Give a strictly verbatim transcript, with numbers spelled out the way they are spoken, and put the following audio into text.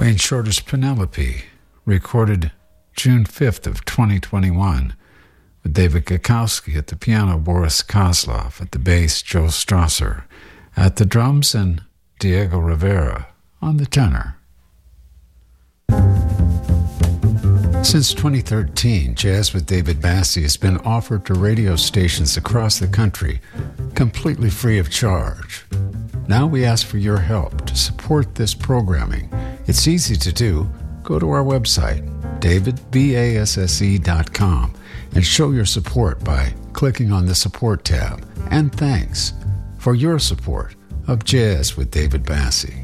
Wayne Shorter's Penelope, recorded June fifth of twenty twenty-one, with David Gakowski at the piano, Boris Kozlov at the bass, Joe Strasser at the drums, and Diego Rivera on the tenor. Since twenty thirteen, Jazz with David Bassi has been offered to radio stations across the country, completely free of charge. Now we ask for your help to support this programming. It's easy to do. Go to our website, david basse dot com, and show your support by clicking on the Support tab. And thanks for your support of Jazz with David Bassi.